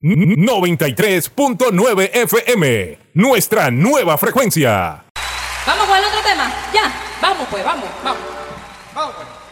93.9 FM, nuestra nueva frecuencia. Vamos con el otro tema. Ya, vamos pues, vamos. Vamos pues.